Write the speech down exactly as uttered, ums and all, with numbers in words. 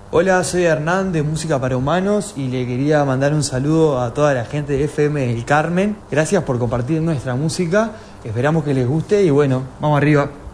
Hola, soy Hernán de Música para Humanos y le quería mandar un saludo a toda la gente de F M del Carmen. Gracias por compartir nuestra música, esperamos que les guste y bueno, vamos arriba.